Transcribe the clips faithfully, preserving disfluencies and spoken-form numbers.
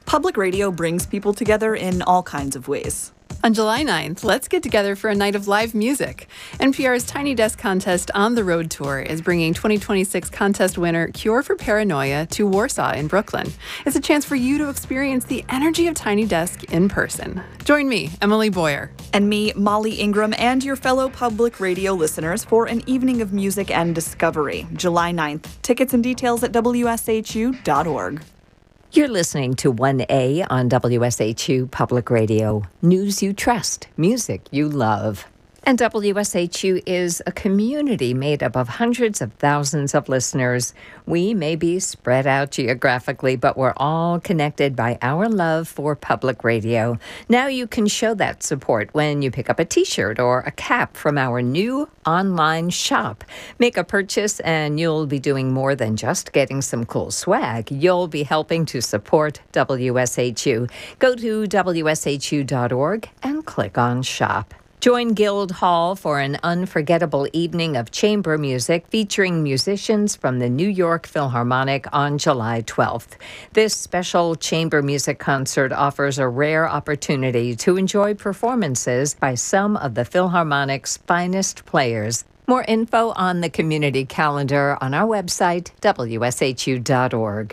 Public radio brings people together in all kinds of ways. On July ninth, let's get together for a night of live music. N P R's Tiny Desk Contest On the Road Tour is bringing twenty twenty-six contest winner Cure for Paranoia to Warsaw in Brooklyn. It's a chance for you to experience the energy of Tiny Desk in person. Join me, Emily Boyer. And me, Molly Ingram, and your fellow public radio listeners for an evening of music and discovery, July ninth. Tickets and details at W S H U dot org. You're listening to one A on W S H U Public Radio. News you trust, music you love. And W S H U is a community made up of hundreds of thousands of listeners. We may be spread out geographically, but we're all connected by our love for public radio. Now you can show that support when you pick up a t-shirt or a cap from our new online shop. Make a purchase and you'll be doing more than just getting some cool swag. You'll be helping to support W S H U. Go to W S H U dot org and click on shop. Join Guildhall for an unforgettable evening of chamber music featuring musicians from the New York Philharmonic on July twelfth. This special chamber music concert offers a rare opportunity to enjoy performances by some of the Philharmonic's finest players. More info on the community calendar on our website, W S H U dot org.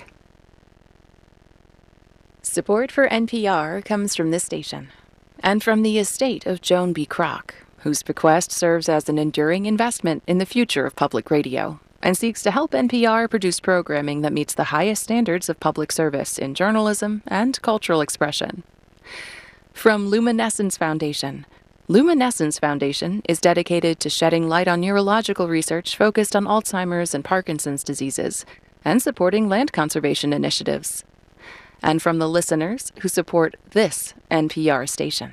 Support for N P R comes from this station. And from the estate of Joan B. Kroc, whose bequest serves as an enduring investment in the future of public radio and seeks to help N P R produce programming that meets the highest standards of public service in journalism and cultural expression. From Luminescence Foundation. Luminescence Foundation is dedicated to shedding light on neurological research focused on Alzheimer's and Parkinson's diseases and supporting land conservation initiatives. And from the listeners who support this N P R station.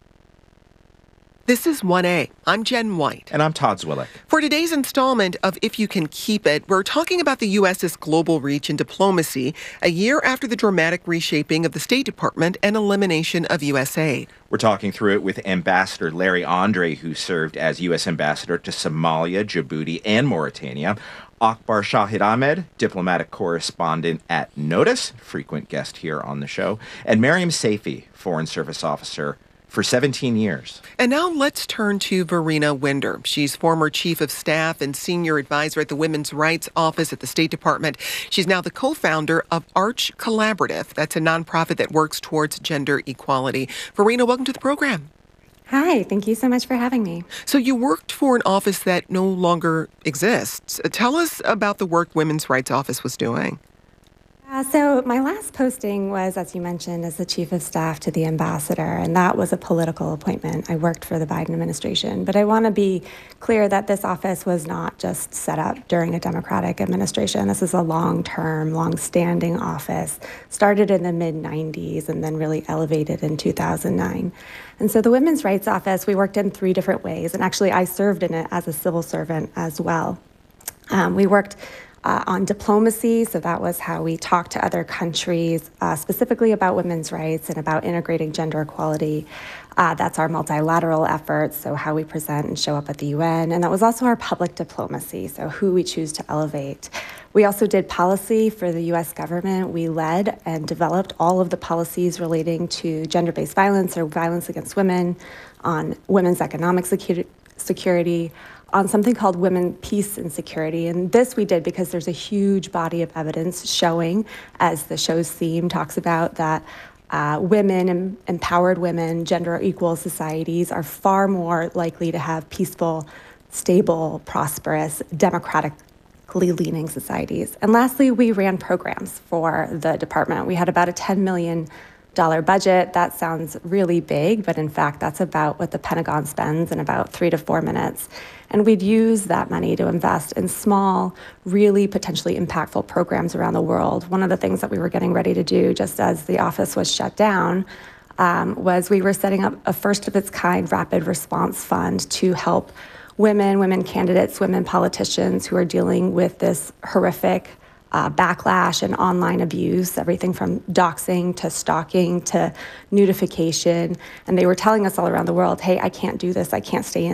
This is one A. I'm Jen White. And I'm Todd Zwillick. For today's installment of If You Can Keep It, we're talking about the U S's global reach in diplomacy a year after the dramatic reshaping of the State Department and elimination of U S aid. We're talking through it with Ambassador Larry Andre, who served as U S Ambassador to Somalia, Djibouti, and Mauritania. Akbar Shahid Ahmed, diplomatic correspondent at Notice, frequent guest here on the show, and Mariam Saifi, Foreign Service Officer for seventeen years. And now let's turn to Verena Winder. She's former Chief of Staff and Senior Advisor at the Women's Rights Office at the State Department. She's now the co-founder of Arch Collaborative. That's a nonprofit that works towards gender equality. Verena, welcome to the program. Hi, thank you so much for having me. So you worked for an office that no longer exists. Tell us about the work Women's Rights Office was doing. Uh, so my last posting was, as you mentioned, as the Chief of Staff to the Ambassador, and that was a political appointment. I worked for the Biden administration. But I want to be clear that this office was not just set up during a Democratic administration. This is a long-term, long-standing office, started in the mid nineties and then really elevated in two thousand nine. And so the Women's Rights Office, we worked in three different ways. And actually, I served in it as a civil servant as well. Um, we worked Uh, on diplomacy, so that was how we talked to other countries, uh, specifically about women's rights and about integrating gender equality. Uh, that's our multilateral efforts, so how we present and show up at the U N. And that was also our public diplomacy, so who we choose to elevate. We also did policy for the U S government. We led and developed all of the policies relating to gender-based violence or violence against women, on women's economic secu- security, on something called Women, Peace, and Security. And this we did because there's a huge body of evidence showing, as the show's theme talks about, that uh, women, em- empowered women, gender equal societies are far more likely to have peaceful, stable, prosperous, democratically leaning societies. And lastly, we ran programs for the department. We had about a ten million dollars budget. That sounds really big, but in fact, that's about what the Pentagon spends in about three to four minutes. And we'd use that money to invest in small, really potentially impactful programs around the world. One of the things that we were getting ready to do, just as the office was shut down, um, was we were setting up a first-of-its-kind rapid response fund to help women, women candidates, women politicians who are dealing with this horrific Uh, backlash and online abuse, everything from doxing to stalking to nudification. And they were telling us all around the world, hey, I can't do this. I can't stay